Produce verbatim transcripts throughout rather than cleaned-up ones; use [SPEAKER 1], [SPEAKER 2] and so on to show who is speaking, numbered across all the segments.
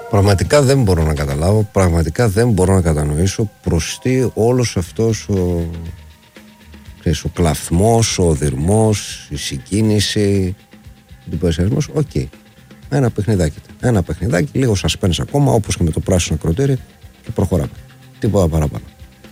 [SPEAKER 1] Πραγματικά δεν μπορώ να καταλάβω, πραγματικά δεν μπορώ να κατανοήσω προς τι όλος αυτός ο, ξέρεις, ο κλαθμός, ο οδυρμός, η συγκίνηση, ο εντυπωσιασμός. Οκ. Okay. Ένα παιχνιδάκι. Ένα παιχνιδάκι, λίγο suspense ακόμα, όπως και με το πράσινο ακροτήρι, και προχωράμε. Τίποτα παραπάνω.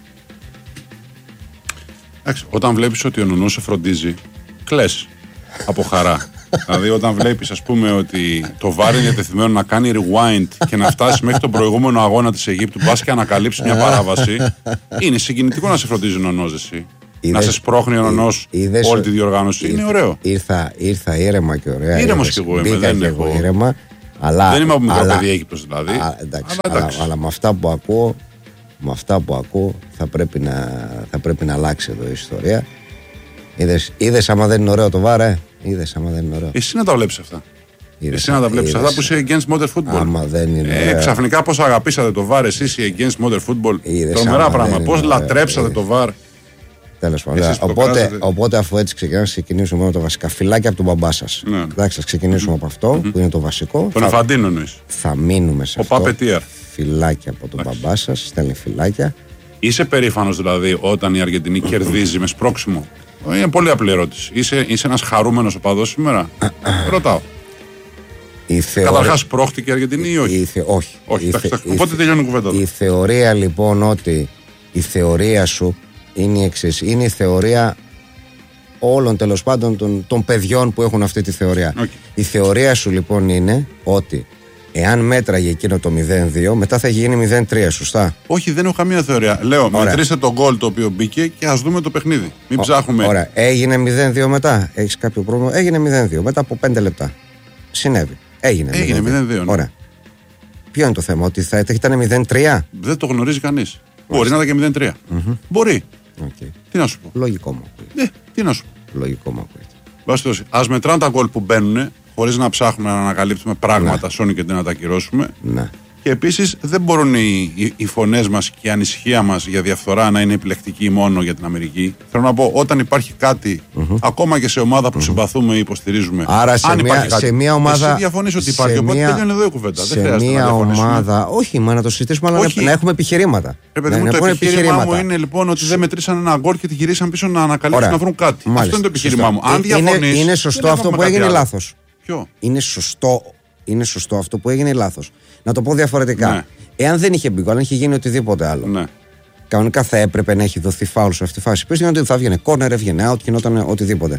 [SPEAKER 2] Εντάξει, όταν βλέπεις ότι ο νονός σε φροντίζει, κλαις από χαρά. Δηλαδή, όταν βλέπεις, ας πούμε, ότι το βάρ είναι διατεθειμένο να κάνει rewind και να φτάσει μέχρι τον προηγούμενο αγώνα της Αιγύπτου, πας και ανακαλύψει μια παράβαση, είναι συγκινητικό να σε φροντίζει ο νονός, εσύ. Είδες, να σε σπρώχνει ο νονός όλη τη διοργάνωση. Είδες, είναι ωραίο.
[SPEAKER 1] Ήρθα, ήρθα ήρεμα και ωραία.
[SPEAKER 2] Ήρεμος κι εγώ είμαι. Δεν, έχω...
[SPEAKER 1] ήρεμα, αλλά,
[SPEAKER 2] δεν είμαι από μικρό
[SPEAKER 1] αλλά,
[SPEAKER 2] παιδί Αίγυπτος δηλαδή.
[SPEAKER 1] Α, εντάξει, αλλά, εντάξει. Αλλά, αλλά με αυτά που ακούω, με αυτά που ακούω θα πρέπει να, θα πρέπει να αλλάξει εδώ η ιστορία. Είδες, είδες άμα δεν είναι ωραίο το βάρ, ε? Είδες άμα δεν είναι ωραίο.
[SPEAKER 2] Εσύ να τα βλέπεις αυτά.
[SPEAKER 1] Είδες,
[SPEAKER 2] εσύ να τα βλέπεις αυτά που είσαι against modern football.
[SPEAKER 1] Άμα δεν είναι
[SPEAKER 2] ε, ξαφνικά πώς αγαπήσατε το βάρ εσείς οι against modern football.
[SPEAKER 1] Είδες,
[SPEAKER 2] τρομερά πράγμα. Πώς λατρέψατε
[SPEAKER 1] είδες.
[SPEAKER 2] το βάρ.
[SPEAKER 1] Τέλος πάντων. Οπότε, οπότε αφού έτσι ξεκινάμε, ξεκινήσουμε με το βασικά. Φυλάκια από τον μπαμπά σας.
[SPEAKER 2] Ναι.
[SPEAKER 1] Εντάξει, θα ξεκινήσουμε mm-hmm. από αυτό mm-hmm. που είναι το βασικό.
[SPEAKER 2] Τον Εφαντίνο εννοείς.
[SPEAKER 1] Θα μείνουμε σε
[SPEAKER 2] Ο
[SPEAKER 1] αυτό.
[SPEAKER 2] Παπετίαρ.
[SPEAKER 1] Φυλάκια από τον Εντάξει. μπαμπά σας. Στέλνει φυλάκια.
[SPEAKER 2] Είσαι περήφανος δηλαδή όταν η Αργεντινή κερδίζει με σπρώξιμο? Είναι πολύ απλή ερώτηση. Είσαι, είσαι ένας χαρούμενος οπαδός σήμερα? Ρωτάω. Θεω... Καταρχάς πρόχτηκε η Αργεντινή ή όχι?
[SPEAKER 1] Θε... Όχι.
[SPEAKER 2] όχι
[SPEAKER 1] θε...
[SPEAKER 2] Οπότε τελειώνει η κουβέντα.
[SPEAKER 1] Η θεωρία λοιπόν ότι η θεωρία σου είναι η εξής. Είναι η θεωρία όλων τέλος πάντων των, των παιδιών που έχουν αυτή τη θεωρία.
[SPEAKER 2] Okay.
[SPEAKER 1] Η θεωρία σου λοιπόν είναι ότι εάν μέτραγε εκείνο το μηδέν δύο, μετά θα γίνει μηδέν τρία, σωστά?
[SPEAKER 2] Όχι, δεν έχω καμία θεωρία. Λέω, ωραία. Μετρήστε το γκολ το οποίο μπήκε και ας δούμε το παιχνίδι. Μην Ω, ψάχνουμε.
[SPEAKER 1] Ωραία. Έγινε μηδέν δύο μετά. Έχεις κάποιο πρόβλημα? Έγινε μηδέν δύο μετά από πέντε λεπτά. Συνέβη. Έγινε,
[SPEAKER 2] Έγινε μηδέν δύο. Ναι.
[SPEAKER 1] Ωραία. Ποιο είναι το θέμα, ότι θα ήταν μηδέν τρία?
[SPEAKER 2] Δεν το γνωρίζει κανείς. Μπορεί να ήταν και μηδέν τρία.
[SPEAKER 1] Mm-hmm.
[SPEAKER 2] Μπορεί.
[SPEAKER 1] Okay.
[SPEAKER 2] Τι να σου πω.
[SPEAKER 1] Λογικό μου ακούγεται.
[SPEAKER 2] Ε, τι να σου πω.
[SPEAKER 1] Λογικό μου ακούγεται.
[SPEAKER 2] Βάσει ας μετράνε τα γκολ που μπαίνουν, χωρίς να ψάχνουμε να ανακαλύψουμε πράγματα, σώνει και να τα ακυρώσουμε.
[SPEAKER 1] Ναι.
[SPEAKER 2] Και επίσης δεν μπορούν οι, οι, οι φωνές μας και η ανησυχία μας για διαφθορά να είναι επιλεκτική μόνο για την Αμερική. Θέλω να πω, όταν υπάρχει κάτι, mm-hmm. ακόμα και σε ομάδα που mm-hmm. συμπαθούμε ή υποστηρίζουμε.
[SPEAKER 1] Άρα σε,
[SPEAKER 2] αν
[SPEAKER 1] μια,
[SPEAKER 2] κάτι,
[SPEAKER 1] σε μια ομάδα.
[SPEAKER 2] Εσύ διαφωνείς ότι υπάρχει. Οπότε
[SPEAKER 1] μια,
[SPEAKER 2] τελειώνει εδώ η κουβέντα.
[SPEAKER 1] Σε
[SPEAKER 2] δεν χρειάζεται
[SPEAKER 1] μια
[SPEAKER 2] να διαφωνήσουμε.
[SPEAKER 1] ομάδα. Όχι, μα να το συζητήσουμε, αλλά να, να έχουμε επιχειρήματα.
[SPEAKER 2] Ρε παιδί μου, το επιχείρημά μου είναι λοιπόν ότι δεν μετρήσαν ένα γκολ και τη γυρίσαν πίσω να ανακαλύψουν να βρουν κάτι. Αυτό είναι το επιχείρημά μου. Αν διαφωνείς.
[SPEAKER 1] Είναι σωστό αυτό που έγινε λάθος.
[SPEAKER 2] Ποιο?
[SPEAKER 1] Είναι σωστό. Είναι σωστό αυτό που έγινε λάθος. Να το πω διαφορετικά. Ναι. Εάν δεν είχε μπει, αν είχε γίνει οτιδήποτε άλλο,
[SPEAKER 2] ναι.
[SPEAKER 1] κανονικά θα έπρεπε να έχει δοθεί φάουλ σε αυτή τη φάση. Πες ότι θα βγαίνει κόρνερ, έβγαινε out, γινόταν οτιδήποτε.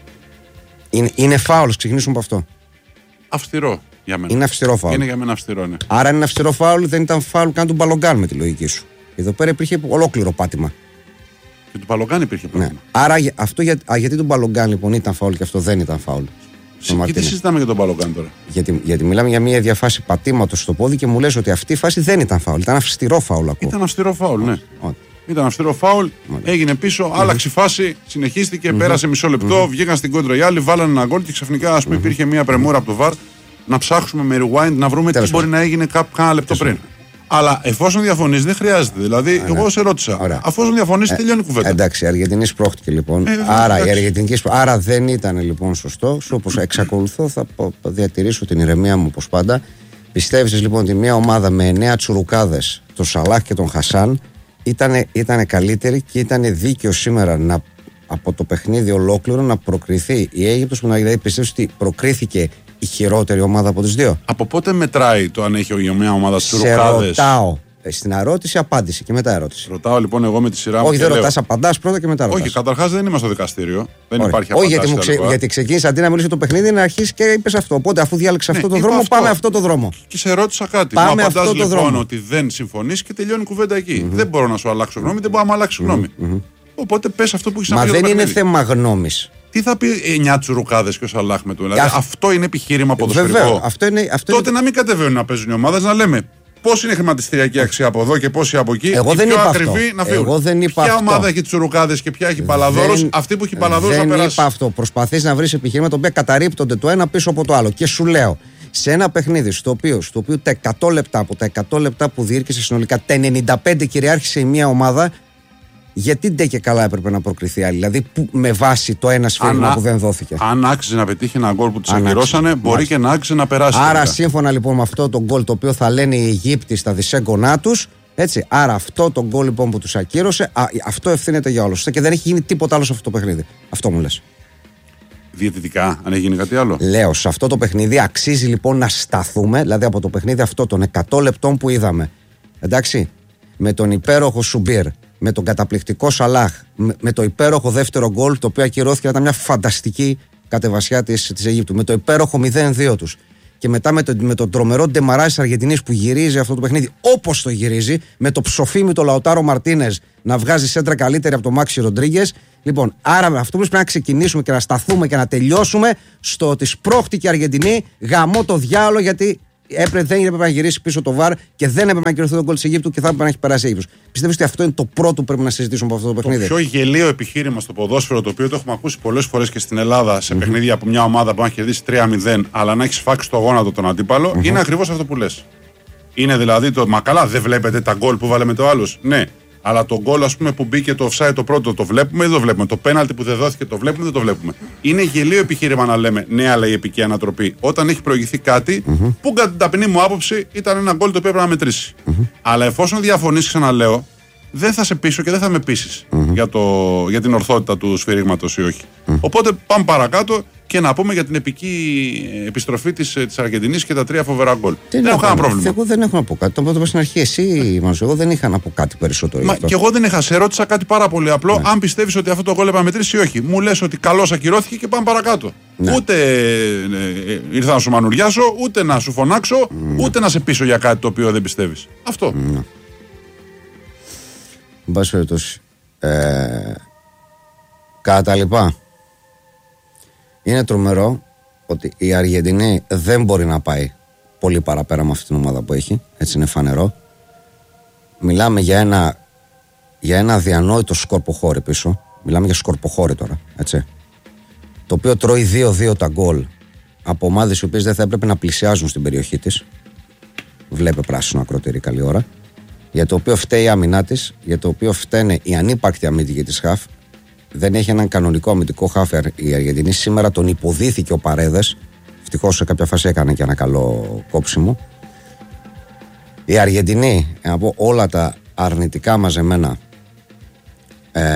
[SPEAKER 1] Είναι, είναι φάουλ, ξεκινήσουμε από αυτό.
[SPEAKER 2] Αυστηρό για μένα.
[SPEAKER 1] Είναι αυστηρό φάουλ.
[SPEAKER 2] Είναι για μένα αυστηρό, ναι.
[SPEAKER 1] Άρα, αν είναι αυστηρό φάουλ, δεν ήταν φάουλ καν του Μπαλογκάν με τη λογική σου. Εδώ πέρα υπήρχε ολόκληρο πάτημα.
[SPEAKER 2] Και του Μπαλογκάν υπήρχε πάτημα.
[SPEAKER 1] Ναι. Άρα, αυτό για, α, γιατί του Μπαλογκάν λοιπόν ήταν φάουλ και αυτό δεν ήταν φάουλ.
[SPEAKER 2] Γιατί συζητάμε για τον Μπαλογκάν τώρα?
[SPEAKER 1] Γιατί, γιατί μιλάμε για μια διαφάση πατήματος στο πόδι και μου λες ότι αυτή η φάση δεν ήταν φάουλ. Ήταν αυστηρό φάουλ ακόμα.
[SPEAKER 2] Ήταν αυστηρό φάουλ, ναι. Ό, ήταν αυστηρό φάουλ, Ό, έγινε πίσω, mm-hmm. άλλαξε η φάση, συνεχίστηκε, mm-hmm. πέρασε μισό λεπτό, mm-hmm. βγήκαν στην κόντρα οι άλλοι, βάλανε ένα γκολ και ξαφνικά ας πούμε, mm-hmm. υπήρχε μια πρεμούρα από το βαρ να ψάξουμε με rewind να βρούμε Τέλος τι μπορεί να έγινε κάνα λεπτό πριν. Αλλά εφόσον διαφωνείς, δεν χρειάζεται. Δηλαδή, Άρα. εγώ σε ρώτησα. Άρα. Αφόσον διαφωνείς, ε, τελειώνει η κουβέντα.
[SPEAKER 1] Εντάξει, η Αργεντινή σπρώχτηκε λοιπόν. Ε, Άρα, η Αργεντινή σπρώχτηκε. Άρα δεν ήταν λοιπόν σωστό. Όπως εξακολουθώ, θα διατηρήσω την ηρεμία μου όπως πάντα. Πιστεύεις λοιπόν ότι μια ομάδα με εννέα τσουρουκάδες, τον Σαλάχ και τον Χασάν, ήταν, ήταν καλύτερη και ήταν δίκαιο σήμερα να, από το παιχνίδι ολόκληρο να προκριθεί η Αίγυπτος. Που δηλαδή πιστεύεις ότι προκρίθηκε η χειρότερη ομάδα από τις δύο?
[SPEAKER 2] Από πότε μετράει το αν έχει μια ομάδα τσουρουκάδες?
[SPEAKER 1] Σε ρωτάω. Στην ερώτηση, απάντηση και μετά ερώτηση.
[SPEAKER 2] Ρωτάω λοιπόν εγώ με τη σειρά μου.
[SPEAKER 1] Όχι, δεν ρωτάς, απαντάς πρώτα και μετά ρωτάς.
[SPEAKER 2] Όχι, καταρχάς δεν είμαστε στο δικαστήριο. Δεν
[SPEAKER 1] Ωραία.
[SPEAKER 2] υπάρχει
[SPEAKER 1] Όχι, γιατί, ξε... γιατί ξεκίνησε αντί να μιλήσει το παιχνίδι να αρχίσει και είπες αυτό. Οπότε αφού διάλεξε ναι, αυτό το δρόμο, αυτό. Πάμε αυτό το δρόμο.
[SPEAKER 2] Και σε ρώτησα κάτι.
[SPEAKER 1] Πάμε
[SPEAKER 2] μου απαντάς
[SPEAKER 1] αυτό το
[SPEAKER 2] λοιπόν
[SPEAKER 1] δρόμο.
[SPEAKER 2] ότι δεν συμφωνείς και τελειώνει η κουβέντα εκεί. Mm-hmm. Δεν μπορώ να σου αλλάξω γνώμη, δεν μπορώ να μου αλλάξει γνώμη. Mm-hmm. Οπότε πες αυτό που έχεις να πει.
[SPEAKER 1] Μα δεν είναι θέμα γνώμης.
[SPEAKER 2] Τι θα πει εννιά τσουρουκάδες και ο Σαλάχ με του? Δηλαδή,
[SPEAKER 1] Α...
[SPEAKER 2] αυτό είναι επιχείρημα ποδοσφαιρικό.
[SPEAKER 1] Αυτό είναι, αυτό
[SPEAKER 2] Τότε
[SPEAKER 1] είναι...
[SPEAKER 2] να μην κατεβαίνουν να παίζουν οι ομάδες, να λέμε πώς είναι η χρηματιστηριακή αξία από εδώ και πόση από εκεί.
[SPEAKER 1] Εγώ δεν
[SPEAKER 2] πιο
[SPEAKER 1] είπα
[SPEAKER 2] ακριβή
[SPEAKER 1] αυτό.
[SPEAKER 2] Να φύγουν.
[SPEAKER 1] Εγώ δεν είπα
[SPEAKER 2] ποια
[SPEAKER 1] αυτό.
[SPEAKER 2] ομάδα έχει τσουρουκάδες και ποια έχει παλαδόρους?
[SPEAKER 1] Δεν...
[SPEAKER 2] Αυτή που έχει παλαδόρους θα περάσει.
[SPEAKER 1] Δεν είπα αυτό. Προσπαθείς να βρεις επιχείρηματα τα οποία καταρρίπτονται το ένα πίσω από το άλλο. Και σου λέω, σε ένα παιχνίδι στο οποίο, στο οποίο τα εκατό λεπτά από τα εκατό λεπτά που διήρκησε συνολικά, τα ενενήντα πέντε κυριάρχησε η μία ομάδα, γιατί ντε και καλά έπρεπε να προκριθεί άλλη. Δηλαδή, που, με βάση το ένα σφύριγμα που δεν δόθηκε.
[SPEAKER 2] Αν άξιζε να πετύχει ένα γκολ που του ακυρώσανε, μπορεί άξιζε. Και να άξιζε να περάσει.
[SPEAKER 1] Άρα,
[SPEAKER 2] τελικά.
[SPEAKER 1] Σύμφωνα λοιπόν με αυτό το γκολ το οποίο θα λένε οι Αιγύπτιοι στα δισέγγονά του, έτσι. Άρα, αυτό το γκολ λοιπόν που του ακύρωσε, α, αυτό ευθύνεται για όλου. Και δεν έχει γίνει τίποτα άλλο σε αυτό το παιχνίδι. Αυτό μου λες.
[SPEAKER 2] Διαιτητικά, αν έχει γίνει κάτι άλλο.
[SPEAKER 1] Λέω, σε αυτό το παιχνίδι αξίζει λοιπόν να σταθούμε, δηλαδή από το παιχνίδι αυτό των εκατό λεπτών που είδαμε. Εντάξει, με τον υπέροχο Σουμπίρ, με τον καταπληκτικό Σαλάχ, με, με το υπέροχο δεύτερο γκολ, το οποίο ακυρώθηκε, ήταν μια φανταστική κατεβασιά της, της Αιγύπτου, με το υπέροχο μηδέν δύο τους. Και μετά με, το, με τον τρομερό ντεμαράζ της Αργεντινής που γυρίζει αυτό το παιχνίδι όπως το γυρίζει, με το ψοφίμι το Λαουτάρο Μαρτίνες να βγάζει σέντρα καλύτερη από τον Μάξι Ροντρίγκες. Λοιπόν, άρα αυτό που πρέπει να ξεκινήσουμε και να σταθούμε και να τελειώσουμε στο ότι σπρώχτηκε η Αργεντινή, γαμώ το διάολο, γιατί έπρεπε, δεν έπρεπε να γυρίσει πίσω το βαρ και δεν έπρεπε να κυρωθεί το γκολ της Αιγύπτου και θα έπρεπε να έχει περάσει η Αίγυπτος. Πιστεύεις ότι αυτό είναι το πρώτο που πρέπει να συζητήσουμε από αυτό το παιχνίδι?
[SPEAKER 2] Το πιο γελίο επιχείρημα στο ποδόσφαιρο, το οποίο το έχουμε ακούσει πολλές φορές και στην Ελλάδα σε mm-hmm. παιχνίδια από μια ομάδα που έχει κερδίσει τρία μηδέν, αλλά να έχει φάξει το γόνατο τον αντίπαλο, mm-hmm. είναι ακριβώς αυτό που λες. Είναι δηλαδή το, μα καλά, δεν βλέπετε τα γκολ που βάλε με το άλλο? Ναι. Αλλά το γκολ, ας πούμε, που μπήκε το offside το πρώτο, το βλέπουμε ή δεν το βλέπουμε? Το πέναλτι που δεν δόθηκε, το βλέπουμε ή δεν το βλέπουμε? Είναι γελίο επιχείρημα να λέμε ναι, αλλά η επική ανατροπή, όταν έχει προηγηθεί κάτι mm-hmm. που, κατά την ταπεινή μου άποψη, ήταν ένα γκολ το οποίο έπρεπε να μετρήσει. Mm-hmm. Αλλά εφόσον διαφωνείς, ξαναλέω, δεν θα σε πείσω και δεν θα με πείσεις mm-hmm. για, για την ορθότητα του σφυρίγματος ή όχι. Mm-hmm. Οπότε πάμε παρακάτω και να πούμε για την επική επιστροφή της, της Αργεντινής και τα τρία φοβερά γκολ. Δεν, δεν έχω κανένα πρόβλημα.
[SPEAKER 1] Εγώ δεν έχω να πω κάτι. Το είπα στην αρχή. Εσύ, Μανσού, εγώ δεν είχα να πω κάτι περισσότερο.
[SPEAKER 2] Μα και εγώ δεν είχα. Σε ρώτησα κάτι πάρα πολύ απλό. Ναι. Αν πιστεύεις ότι αυτό το γκολ έπρεπε να μετρήσει ή όχι. Μου λες ότι καλώς ακυρώθηκε και πάμε παρακάτω. Ναι. Ούτε ε, ήρθα να σου μανουριάσω, ούτε να σου φωνάξω, ναι. ούτε να σε πείσω για κάτι το οποίο δεν πιστεύεις. Αυτό.
[SPEAKER 1] Ναι. Εν πάση περιπτώσει. Ε, κατά τα λοιπά, είναι τρομερό ότι η Αργεντινή δεν μπορεί να πάει πολύ παραπέρα με αυτή την ομάδα που έχει. Έτσι είναι φανερό. Μιλάμε για ένα, για ένα αδιανόητο σκορποχώρι πίσω. Μιλάμε για σκορποχώρι τώρα, έτσι. Το οποίο τρώει δύο δύο τα γκολ από ομάδες οι οποίες δεν θα έπρεπε να πλησιάζουν στην περιοχή της. Βλέπε πράσινο ακροτήρι, καλή ώρα. Για το οποίο φταίει η άμυνά της, για το οποίο φταίνε η ανύπαρκτη αμυντική της χαφ. Δεν έχει έναν κανονικό αμυντικό χαφ η Αργεντινή. Σήμερα τον υποδίθηκε ο Παρέδες. Ευτυχώς σε κάποια φάση έκανε και ένα καλό κόψιμο. Η Αργεντινή, να πω όλα τα αρνητικά μαζεμένα, ε,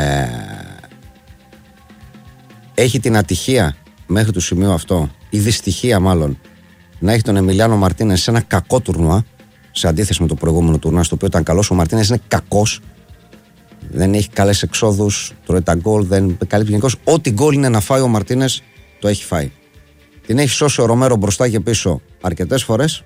[SPEAKER 1] έχει την ατυχία μέχρι το σημείο αυτό, η δυστυχία μάλλον, να έχει τον Εμιλιάνο Μαρτίνες σε ένα κακό τουρνουά, σε αντίθεση με το προηγούμενο τουρνουά, στο οποίο ήταν καλός. Ο Μαρτίνες είναι κακός. Δεν έχει καλές εξόδους, τρώει τα γκολ, δεν καλύπτει γενικώς. Ό,τι γκολ είναι να φάει ο Μαρτίνες, το έχει φάει. Την έχει σώσει ο Ρομέρο μπροστά και πίσω αρκετές φορές.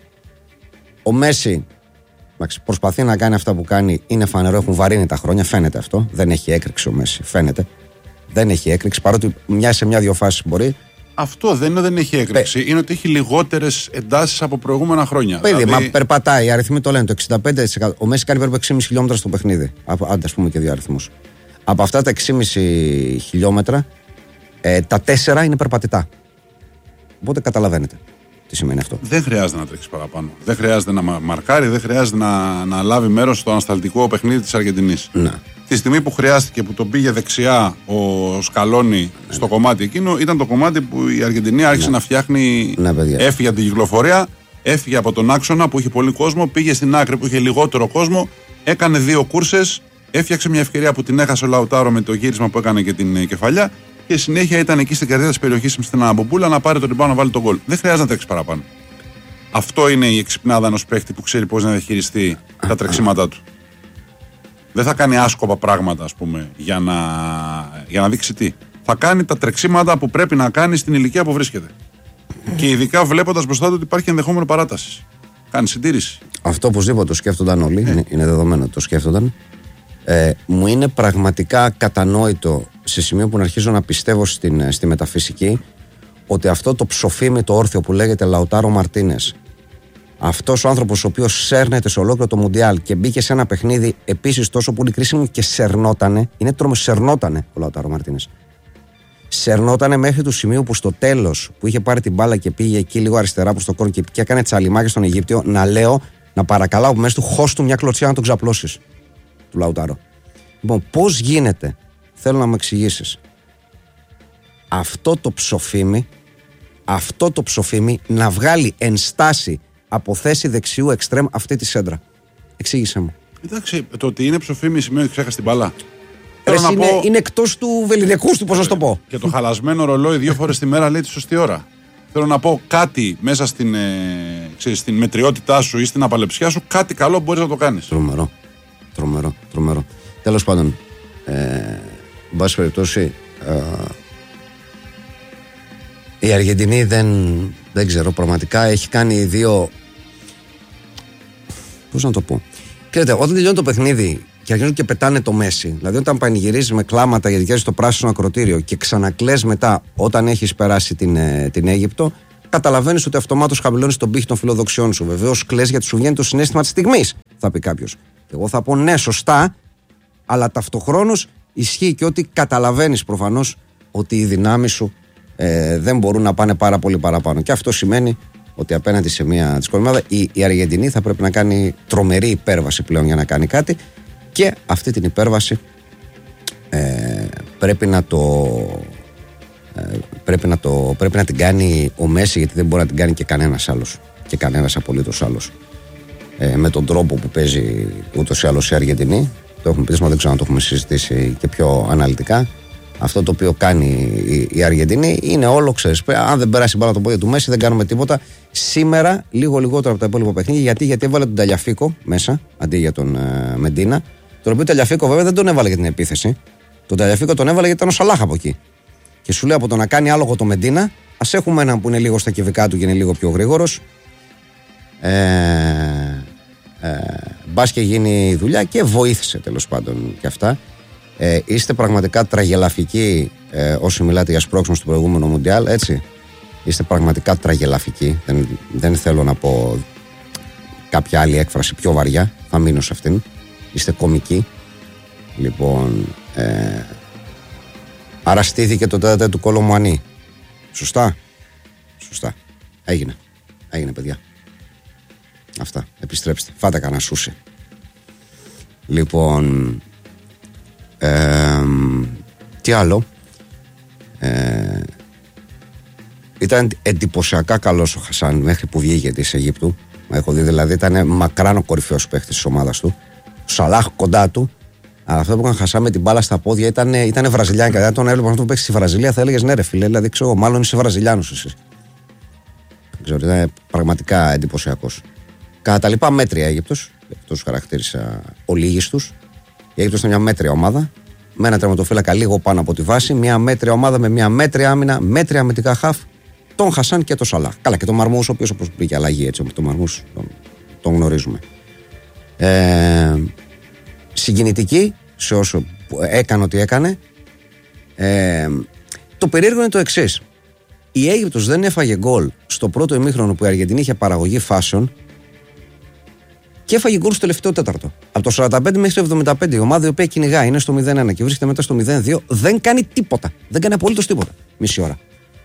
[SPEAKER 1] Ο Μέση προσπαθεί να κάνει αυτά που κάνει, είναι φανερό, έχουν βαρύνει τα χρόνια, φαίνεται αυτό. Δεν έχει έκρηξη ο Μέση, φαίνεται. Δεν έχει έκρηξη, παρότι μια σε μια-δυο φάσεις μπορεί.
[SPEAKER 2] Αυτό δεν είναι δεν έχει έκρηξη, Πε... είναι ότι έχει λιγότερες εντάσεις από προηγούμενα χρόνια.
[SPEAKER 1] Παιδί, δηλαδή... μα περπατάει, οι αριθμοί το λένε, το εξήντα πέντε τοις εκατό. Ο Μέση κάνει περίπου έξι κόμμα πέντε χιλιόμετρα στο παιχνίδι. Άντε, ας πούμε και δύο αριθμούς. Από αυτά τα έξι κόμμα πέντε χιλιόμετρα, ε, τα τέσσερα είναι περπατητά. Οπότε καταλαβαίνετε τι σημαίνει αυτό.
[SPEAKER 2] Δεν χρειάζεται να τρέξει παραπάνω. Δεν χρειάζεται να μαρκάρει, δεν χρειάζεται να, να λάβει μέρος στο ανασταλτικό παιχνίδι της Αργεντινής.
[SPEAKER 1] Ναι.
[SPEAKER 2] Τη στιγμή που χρειάστηκε, που τον πήγε δεξιά ο Σκαλόνι ναι, στο ναι. κομμάτι εκείνο, ήταν το κομμάτι που η Αργεντινή άρχισε ναι. να φτιάχνει. Ναι, έφυγε από την κυκλοφορία, έφυγε από τον άξονα που είχε πολύ κόσμο, πήγε στην άκρη που είχε λιγότερο κόσμο, έκανε δύο κούρσες, έφτιαξε μια ευκαιρία που την έχασε ο Λαουτάρο με το γύρισμα που έκανε και την κεφαλιά. Και συνέχεια ήταν εκεί στην καρδιά της περιοχής στην Αναμπομπούλα να πάρει τον ριμπάουντ να βάλει τον γκολ. Δεν χρειάζεται να τρέξει παραπάνω. Αυτό είναι η εξυπνάδα ενός παίχτη που ξέρει πώς να διαχειριστεί τα τρεξίματά του. Δεν θα κάνει άσκοπα πράγματα, ας πούμε, για να, για να δείξει τι. Θα κάνει τα τρεξίματα που πρέπει να κάνει στην ηλικία που βρίσκεται. Και ειδικά βλέποντας μπροστά του ότι υπάρχει ενδεχόμενο παράταση. Κάνει συντήρηση.
[SPEAKER 1] Αυτό οπωσδήποτε το σκέφτονταν όλοι. Ε. Είναι, είναι δεδομένο ότι το σκέφτονταν. Ε, μου είναι πραγματικά κατανόητο σε σημείο που να αρχίζω να πιστεύω στην, στη μεταφυσική ότι αυτό το ψοφίμι το όρθιο που λέγεται Λαουτάρο Μαρτίνες, αυτός ο άνθρωπος ο οποίος σέρνεται σε ολόκληρο το Μουντιάλ και μπήκε σε ένα παιχνίδι επίσης τόσο πολύ κρίσιμο και σερνότανε, είναι τρόμος, σερνότανε ο Λαουτάρο Μαρτίνες. Σερνότανε μέχρι το σημείο που στο τέλος που είχε πάρει την μπάλα και πήγε εκεί λίγο αριστερά προς το κόρνο και, και έκανε τσαλιμάκια στον Αιγύπτιο, να λέω, να παρακαλάω από μέσα του χώσ' του μια κλωτσιά να τον ξαπλώσεις του Λαουτάρο. Λοιπόν, πώς γίνεται, θέλω να μου εξηγήσεις, αυτό το ψοφίμι, αυτό το ψοφίμι να βγάλει ενστάση από θέση δεξιού εξτρέμ αυτή τη σέντρα. Εξήγησε μου.
[SPEAKER 2] Εντάξει, το ότι είναι ψοφίμι σημαίνει ότι ξέχασε την μπάλα.
[SPEAKER 1] Ρε, είναι, πω... είναι εκτός του βεληνικούς του, πώς να σου το πω.
[SPEAKER 2] Και το χαλασμένο ρολόι δύο φορές τη μέρα λέει τη σωστή ώρα. Θέλω να πω κάτι μέσα στην, ε, ξέρεις, στην μετριότητά σου ή στην απαλεψιά σου, κάτι καλό μπορείς να το κάνεις.
[SPEAKER 1] Τρομερό. Τρομερό. Τρομερό. Τέλος πάντων, ε, εν πάση περιπτώσει, ε, η Αργεντινή δεν, δεν ξέρω, πραγματικά έχει κάνει δύο. Πώς να το πω. Ξέρετε, όταν τελειώνει το παιχνίδι και αρχίζουν και πετάνε το Μέση, δηλαδή όταν πανηγυρίζεις με κλάματα γιατί βγαίνεις στο πράσινο ακροτήριο και ξανακλαις μετά όταν έχεις περάσει την, την Αίγυπτο, καταλαβαίνεις ότι αυτομάτως χαμηλώνεις τον πύχη των φιλοδοξιών σου. Βεβαίως κλαις γιατί σου βγαίνει το συναίσθημα της στιγμής, θα πει κάποιος. Εγώ θα πω ναι, σωστά, αλλά ταυτοχρόνως ισχύει και ότι καταλαβαίνεις προφανώς ότι οι δυνάμεις σου ε, δεν μπορούν να πάνε πάρα πολύ παραπάνω. Και αυτό σημαίνει ότι απέναντι σε μια δύσκολη ομάδα η, η Αργεντινή θα πρέπει να κάνει τρομερή υπέρβαση πλέον για να κάνει κάτι. Και αυτή την υπέρβαση ε, πρέπει, να το, ε, πρέπει, να το, πρέπει να την κάνει ο Μέση, γιατί δεν μπορεί να την κάνει και κανένας άλλος. Και κανένας απολύτως άλλος. Ε, με τον τρόπο που παίζει ούτως ή άλλως η Αργεντινή. Το έχουμε πει, δεν ξέρω αν το έχουμε συζητήσει και πιο αναλυτικά. Αυτό το οποίο κάνει η, η Αργεντινή είναι όλο, ξέρεις, αν δεν περάσει μπάλα το πόδι του Μέση δεν κάνουμε τίποτα. Σήμερα λίγο λιγότερο από τα υπόλοιπα παιχνίδια. Γιατί, γιατί έβαλε τον Ταλιαφίκο μέσα αντί για τον ε, Μεντίνα. Τον οποίο Ταλιαφίκο βέβαια δεν τον έβαλε για την επίθεση. Τον Ταλιαφίκο τον έβαλε γιατί ήταν ο Σαλάχ από εκεί. Και σου λέει από το να κάνει άλογο το Μεντίνα, ας έχουμε έναν που είναι λίγο στα κυβικά του και είναι λίγο πιο γρήγορος. Ε, ε, μπας και γίνει η δουλειά και βοήθησε τέλος πάντων και αυτά. Ε, είστε πραγματικά τραγελαφικοί ε, όσοι μιλάτε για σπρώξιμο στο προηγούμενο Μουντιάλ, έτσι. Είστε πραγματικά τραγελαφικοί. Δεν, δεν θέλω να πω κάποια άλλη έκφραση πιο βαριά. Θα μείνω σε αυτήν. Είστε κομικοί. Λοιπόν, ε, άρα στήθηκε το τέταρτο του Κολομουανί. Σωστά. Σωστά. Έγινε. Έγινε, παιδιά. Αυτά. Επιστρέψτε. Φάτε κανένα σούσι. Λοιπόν, ε, τι άλλο. Ε, ήταν εντυπωσιακά καλός ο Χασάν μέχρι που βγήκε της Αιγύπτου. Έχω δει, δηλαδή ήταν μακράν ο κορυφαίος παίχτης της ομάδας του. Ο Σαλάχ κοντά του. Αλλά αυτό που είχαν Χασάν με την μπάλα στα πόδια ήταν, ήταν Βραζιλιάνικα. Δηλαδή τον έβλεπα αυτό που παίξει στη Βραζιλία, θα έλεγες ναι, ρε φίλε. Δηλαδή ξέρω, μάλλον είσαι Βραζιλιάνος εσύ. Δεν ξέρω, ήταν πραγματικά εντυπωσιακός. Κατά τα λοιπά, μέτρια Αίγυπτος. Αυτό τους χαρακτήρισα ολίγιστους. Η Αίγυπτος ήταν μια μέτρια ομάδα. Με ένα τερματοφύλακα λίγο πάνω από τη βάση. Μια μέτρια ομάδα με μια μέτρια άμυνα. Μέτρια αμυντικά χαφ. Τον Χασάν και τον Σαλάχ. Καλά, και τον Μαρμούς, ο οποίος όπως πήγε αλλαγή έτσι. Τον Μαρμούς τον, τον γνωρίζουμε. Ε, συγκινητική σε όσο έκανε ό,τι έκανε. Ε, το περίεργο είναι το εξής. Η Αίγυπτος δεν έφαγε γκολ στο πρώτο ημίχρονο που η Αργεντινή είχε παραγωγή φάσεων και έφαγε γκολ στο τελευταίο τέταρτο. Από το σαράντα πέντε μέχρι το εβδομήντα πέντε η ομάδα η οποία κυνηγάει είναι στο μηδέν ένα και βρίσκεται μετά στο μηδέν δύο, δεν κάνει τίποτα. Δεν κάνει απολύτως τίποτα. Μισή ώρα.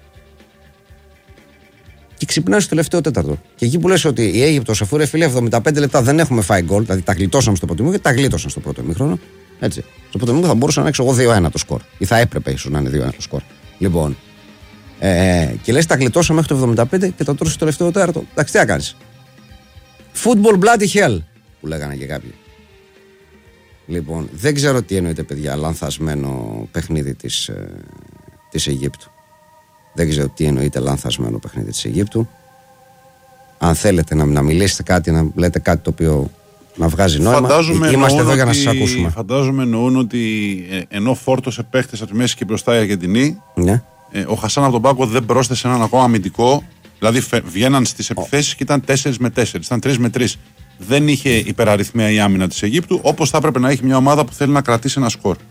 [SPEAKER 1] Και ξυπνάει στο τελευταίο τέταρτο. Και εκεί που λες ότι η Αίγυπτος, αφού ρε φίλε εβδομήντα πέντε λεπτά δεν έχουμε φάει γκολ, δηλαδή τα γλιτώσαμε στο πρώτο ημίχρονο και τα γλίτωσαν στο πρώτο ημίχρονο. Έτσι. Στο πρώτο ημίχρονο θα μπορούσα να έξω εγώ δύο ένα το σκορ. Ή θα έπρεπε ίσως να είναι δύο ένα το σκορ. Λοιπόν. Ε, και λες τα γλιτώσαμε μέχρι το εβδομήντα πέντε και τα τρώσει στο τελευταίο τέταρτο. Εντάξει, τι να κάνεις. Football bloody hell που λέγανε και κάποιοι. Λοιπόν, δεν ξέρω τι εννοείται, παιδιά, λανθασμένο παιχνίδι της, ε, της Αιγύπτου. Δεν ξέρω τι εννοείται λανθασμένο παιχνίδι της Αιγύπτου. Αν θέλετε να, να μιλήσετε κάτι, να λέτε κάτι το οποίο να βγάζει νόημα,
[SPEAKER 2] φαντάζομαι
[SPEAKER 1] είμαστε εδώ για να
[SPEAKER 2] ότι,
[SPEAKER 1] σας ακούσουμε.
[SPEAKER 2] Φαντάζομαι εννοούν ότι ε, ενώ φόρτωσε παίχτες από τη μέση και μπροστά η Αργεντινή, ναι. ε, ο Χασάν από τον πάγκο δεν πρόσθεσε έναν ακόμα αμυντικό. Δηλαδή βγαίναν στις επιθέσεις oh. και ήταν τέσσερα με τέσσερα, ήταν τρία με τρία. Δεν είχε υπεραριθμία η άμυνα της Αιγύπτου, όπως θα έπρεπε να έχει μια ομάδα που θέλει να κρατήσει ένα σκορ.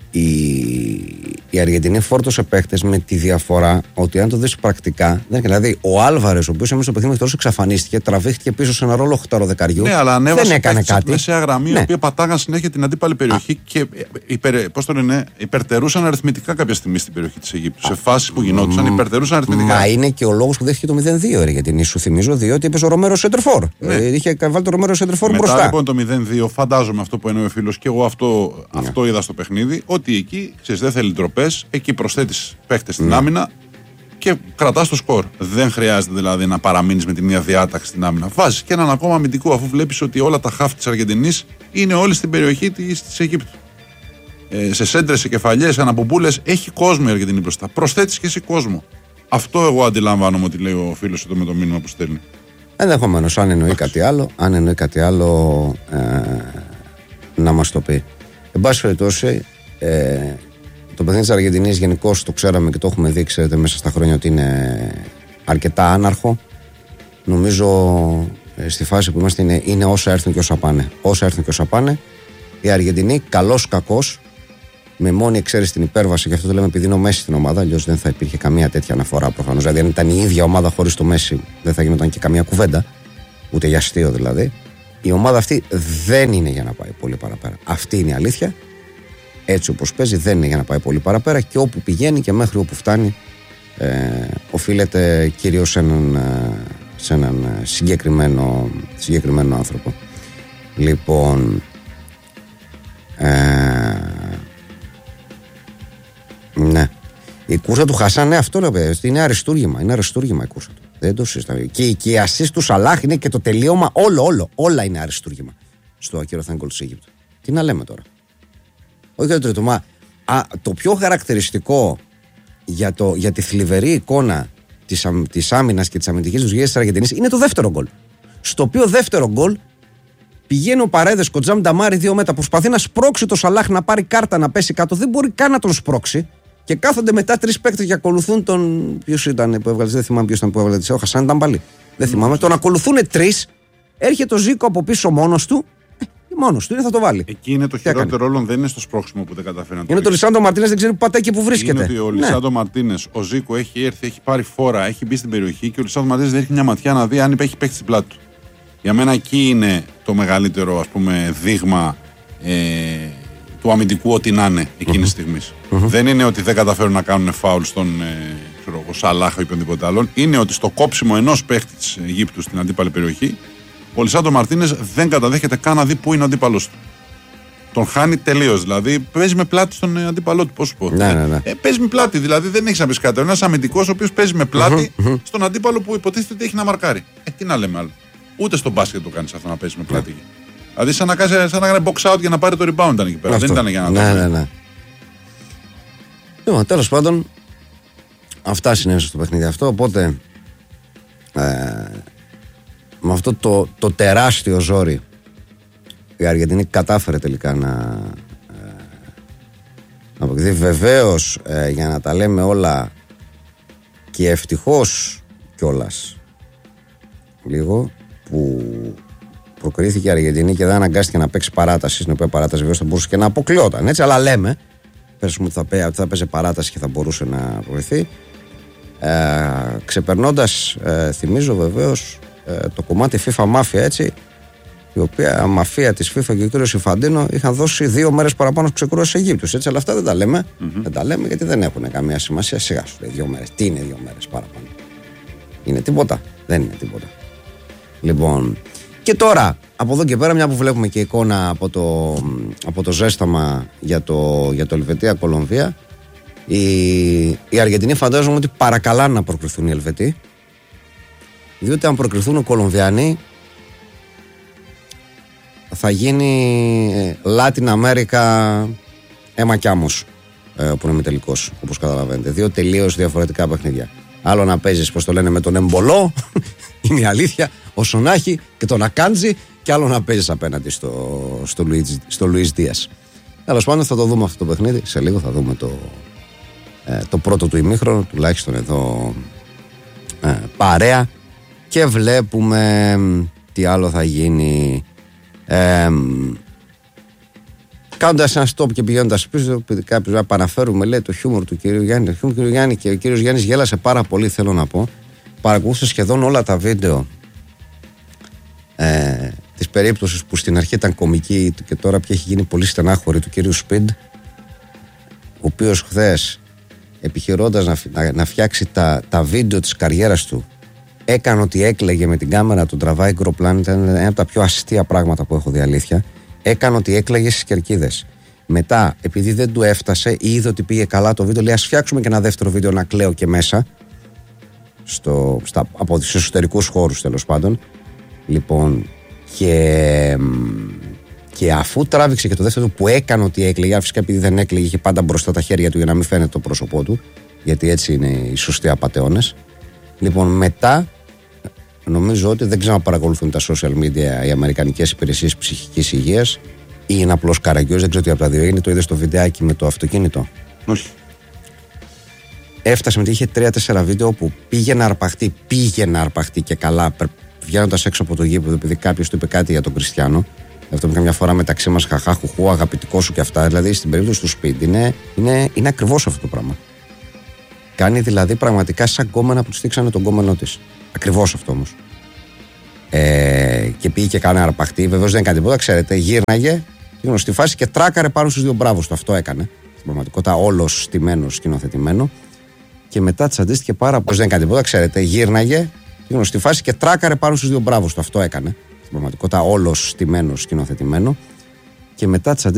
[SPEAKER 1] η, η Αργεντινή φόρτωσε παίχτες με τη διαφορά ότι αν το δεις πρακτικά. Δεν, δηλαδή, ο Άλβαρες, ο οποίος έμεινε στο παιχνίδι τόσο εξαφανίστηκε, τραβήχτηκε πίσω σε ένα ρόλο οχταροδεκαριού.
[SPEAKER 2] Ναι, αλλά ανέβασε
[SPEAKER 1] δεν έκανε κάτι.
[SPEAKER 2] Σε μεσαία γραμμή, ναι. Οι οποίοι πατάγαν συνέχεια την αντίπαλη περιοχή Α. και υπερ, πώς το λένε, υπερτερούσαν αριθμητικά κάποια στιγμή στην περιοχή της Αιγύπτου. Α. Σε φάσεις που γινόντουσαν, υπερτερούσαν αριθμητικά.
[SPEAKER 1] Μα είναι και ο λόγος που δέχτηκε το μηδέν δύο, ρε, γιατί σου θυμίζω, διότι έπαιζε ο Ρομέρο Σέντερφορ. Ναι. Ε, είχε βάλει το Ρομέρο Σέντερφορ μπροστά.
[SPEAKER 2] Μετά λοιπόν το μηδέν δύο, φαντάζομαι αυτό που εννοεί ο φίλος και εγώ αυτό, ναι. αυτό είδα στο παιχνίδι, ότι εκεί ξέρεις, δεν θέλει ντροπές, εκεί προσθέτεις παίχτες στην ναι. άμυνα και κρατάς το σκορ. Δεν χρειάζεται δηλαδή να παραμείνεις με τη μία διάταξη στην άμυνα. Βάζεις και έναν ακόμα αμυντικό, αφού βλέπεις ότι όλα τα χαφ της Αργεντινής είναι όλοι στην περιοχή της, της Αιγύπτου. Ε, σε σέντρες, σε κεφαλιές, σε αναπομπούλες, έχει κόσμο η Αργεντινή μπροστά. Προσθέτεις και εσύ κόσμο. Αυτό εγώ αντιλαμβάνομαι ότι λέει ο φίλος εδώ με το μήνυμα που στέλνει.
[SPEAKER 1] Ενδεχομένως, αν εννοεί κάτι άλλο, αν εννοεί κάτι άλλο ε, να μας το πει. Εν πάση περιπτώσει, ε, το παιχνίδι της Αργεντινής γενικώς το ξέραμε και το έχουμε δει, ξέρετε, μέσα στα χρόνια ότι είναι αρκετά άναρχο. Νομίζω ε, στη φάση που είμαστε είναι, είναι όσα έρθουν και όσα πάνε. Όσα έρθουν και όσα πάνε. Η Αργεντινή, καλός κακός, με μόνη εξαίρεση την υπέρβαση, και αυτό το λέμε επειδή είναι ο Μέση στην ομάδα, αλλιώς δεν θα υπήρχε καμία τέτοια αναφορά προφανώς. Δηλαδή, αν ήταν η ίδια ομάδα χωρίς το Μέση, δεν θα γινόταν και καμία κουβέντα, ούτε για αστείο δηλαδή. Η ομάδα αυτή δεν είναι για να πάει πολύ παραπέρα. Αυτή είναι η αλήθεια. Έτσι όπως παίζει, δεν είναι για να πάει πολύ παραπέρα και όπου πηγαίνει και μέχρι όπου φτάνει, ε, οφείλεται κυρίως σε έναν, σε έναν συγκεκριμένο, συγκεκριμένο άνθρωπο. Λοιπόν. Ε, ναι. Η κούρσα του Χασάν, ναι, αυτό λέω, παιδί, είναι αριστούργημα. Είναι αριστούργημα η κούρσα του. Δεν το συζητάμε. Και, και η ασίστ του Σαλάχ είναι και το τελείωμα. Όλο, όλο, όλα είναι αριστούργημα στο ακυρωθέν γκολ της Αιγύπτου. Τι να λέμε τώρα. Όχι το τρίτο, μα α, το πιο χαρακτηριστικό για, το, για τη θλιβερή εικόνα της, της άμυνας και της αμυντικής λειτουργίας της Αργεντινής είναι το δεύτερο γκολ. Στο οποίο δεύτερο γκολ πηγαίνει ο Παρέδες Κοτζάμ Νταμάρι δύο μέτρα, προσπαθεί να σπρώξει το Σαλάχ να πάρει κάρτα να πέσει κάτω, δεν μπορεί καν να τον σπρώξει. Και κάθονται μετά τρεις παίκτες και ακολουθούν τον. Ποιος ήταν που έβγαλε, δεν θυμάμαι ποιος ήταν που έβγαλε. Ο Χασάν ήταν πάλι. Δεν θυμάμαι. Τον ακολουθούν τρεις. Έρχεται ο Ζήκο από πίσω μόνος του. Ε, μόνος του είναι, θα το βάλει.
[SPEAKER 2] Εκεί είναι το χειρότερο όλων, δεν είναι στο σπρώξιμο που δεν καταφέρει να το.
[SPEAKER 1] Είναι το Λισάντο Μαρτίνες, δεν ξέρει που πατάει και που βρίσκεται.
[SPEAKER 2] Είναι ότι ο Λισάντο ναι. Μαρτίνες, ο Ζήκο έχει έρθει, έχει πάρει φόρα, έχει μπει στην περιοχή και ο Λισάντο Μαρτίνες δεν έχει μια ματιά να δει αν έχει παίχτη στην πλάτη του. Για μένα εκεί είναι το μεγαλύτερο, ας πούμε, δείγμα. Ε, του αμυντικού ό,τι να είναι εκείνη τη στιγμή. Mm-hmm. Δεν είναι ότι δεν καταφέρουν να κάνουν φάουλ στον ε, ξέρω, Σαλάχ ή οποιονδήποτε άλλον. Είναι ότι στο κόψιμο ενός παίχτη της Αιγύπτου στην αντίπαλη περιοχή, ο Λισάντο Μαρτίνες δεν καταδέχεται καν να δει πού είναι ο αντίπαλος του. Τον χάνει τελείως. Δηλαδή παίζει με πλάτη στον αντίπαλό του. Πώς σου πω.
[SPEAKER 1] Ναι, ναι, ναι.
[SPEAKER 2] Ε, παίζει με πλάτη. Δηλαδή δεν έχει να πει κάτι. Ένας αμυντικός ο οποίος παίζει με πλάτη mm-hmm. στον αντίπαλο που υποτίθεται ότι έχει να μαρκάρει. Ε, τι να λέμε άλλο. Ούτε στο μπάσκετ το κάνει αυτό να παίζει με πλάτη. Yeah. Δηλαδή, σαν να, κάνει, σαν να κάνει box out για να πάρει το rebound ήταν εκεί πέρα. Αυτό. Δεν ήταν για να το
[SPEAKER 1] ναι, ναι, ναι. Λοιπόν, τέλος πάντων, αυτά συνέβησαν στο παιχνίδι αυτό. Οπότε, ε, με αυτό το, το τεράστιο ζόρι, η Αργεντινή κατάφερε τελικά να, ε, να αποκριθεί. Βεβαίως, ε, για να τα λέμε όλα, και ευτυχώς κιόλας, λίγο που προκρίθηκε η Αργεντινή και δεν αναγκάστηκε να παίξει παράταση, στην οποία παράταση βεβαίως θα μπορούσε και να αποκλειόταν. Έτσι, αλλά λέμε, πες μου ότι θα, πέ, θα παίζει παράταση και θα μπορούσε να προκριθεί. Ε, ξεπερνώντας, ε, θυμίζω βεβαίως, ε, το κομμάτι FIFA Mafia, έτσι, η οποία μαφία της FIFA και ο κ. Ιφαντίνο είχαν δώσει δύο μέρες παραπάνω στους ξεκουρώσεις Αιγύπτους. Έτσι, αλλά αυτά δεν τα λέμε. Mm-hmm. Δεν τα λέμε γιατί δεν έχουν καμία σημασία. Σιγά σου λέει δύο μέρες. Τι είναι δύο μέρες παραπάνω. Είναι τίποτα. Δεν είναι τίποτα. Λοιπόν. Και τώρα, από εδώ και πέρα, μια που βλέπουμε και εικόνα από το, από το ζέσταμα για το, για το Ελβετία-Κολομβία, η, η Αργεντινή φαντάζομαι ότι παρακαλά να προκριθούν οι Ελβετοί, διότι αν προκριθούν οι Κολομβιανοί θα γίνει Latin America αίμα κι άμμος, που είναι τελικός, όπως καταλαβαίνετε. Δύο τελείως διαφορετικά παιχνίδια. Άλλο να παίζεις, πώς το λένε, με τον Εμπολό, είναι η αλήθεια, ο Σονάχη και τον Ακάντζη, και άλλο να παίζεις απέναντι στο, στο, Λουίς, στο Λουίς Δίας. Τέλος πάντων, θα το δούμε αυτό το παιχνίδι. Σε λίγο θα δούμε το, ε, το πρώτο του ημίχρονο, τουλάχιστον εδώ ε, παρέα, και βλέπουμε τι άλλο θα γίνει. Ε, Κάνοντας ένα stop και πηγαίνοντας πίσω, κάποιος να επαναφέρουμε, λέει, το χιούμορ του κυρίου Γιάννη. Το χιούμορ του κυρίου Γιάννη, και ο κύριος Γιάννης γέλασε πάρα πολύ, θέλω να πω. Παρακολούθησε σχεδόν όλα τα βίντεο ε, της περίπτωσης που στην αρχή ήταν κωμική και τώρα πια έχει γίνει πολύ στενάχωρη, του κυρίου Σπιντ, ο οποίος χθες, επιχειρώντας να, να, να φτιάξει τα, τα βίντεο της καριέρας του, έκανε ότι έκλαιγε με την κάμερα, τον τραβάει γκροπλάν. Ήταν ένα από τα πιο αστεία πράγματα που έχω δει, αλήθεια. Έκανε ότι έκλαιγε στις κερκίδες. Μετά, επειδή δεν του έφτασε ή είδε ότι πήγε καλά το βίντεο, λέει: ας φτιάξουμε και ένα δεύτερο βίντεο να κλαίω και μέσα. Στο, στα, από τους εσωτερικούς χώρους, τέλος πάντων. Λοιπόν, και, και αφού τράβηξε και το δεύτερο που έκανε ότι έκλαιγε, φυσικά επειδή δεν έκλαιγε, είχε πάντα μπροστά τα χέρια του για να μην φαίνεται το πρόσωπό του, γιατί έτσι είναι οι σωστοί απατεώνες. Λοιπόν, μετά, νομίζω ότι δεν ξέρω να παρακολουθούν τα social media οι αμερικανικές υπηρεσίες ψυχικής υγείας ή είναι απλώς καραγκιός, δεν ξέρω τι από τα δύο είναι. Το είδε στο βιντεάκι με το αυτοκίνητο.
[SPEAKER 2] Όχι.
[SPEAKER 1] Έφτασε μετά, είχε τρία τέσσερα βίντεο όπου πήγε να αρπαχτεί, πήγε να αρπαχτεί και καλά, βγαίνοντας έξω από το γήπεδο, επειδή κάποιος του είπε κάτι για τον Κριστιάνο. Αυτό που καμιά φορά μεταξύ μας, χαχά, χουχού, αγαπητικό σου και αυτά. Δηλαδή στην περίπτωση του Σπιντ είναι, είναι, είναι ακριβώς αυτό το πράγμα. Κάνει δηλαδή πραγματικά σαν κόμενα που του στήξανε τον κόμενό της. Ακριβώς αυτό όμως. Ε, και πήγε και κάνει αρπαχτή. Βεβαίως δεν έκανε τίποτα, ξέρετε. Γύρναγε, γνωστή φάση και τράκαρε πάνω στους δύο μπράβους του. Αυτό έκανε. Στην πραγματικότητα, όλος στημένος, σκηνοθετημένο. Και μετά τσαντίστηκε πάρα πολύ. Δεν έκανε τίποτα, ξέρετε. Γύρναγε, γνωστή φάση και τράκαρε πάνω στους δύο μπράβους του. Αυτό έκανε. Στην πραγματικότητα, όλος στημένος, σκηνοθετημένο. Και μετά τσαντίστηκε.